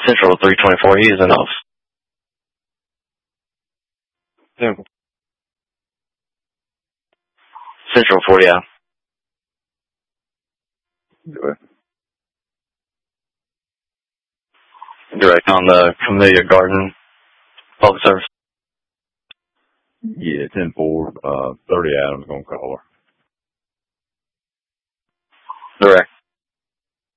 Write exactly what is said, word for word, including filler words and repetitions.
Central three twenty-four, he is in off. Temple. Central forty out. Direct. Direct on the Camellia Garden public service. Yeah, ten four, uh, thirty Adams gonna call her.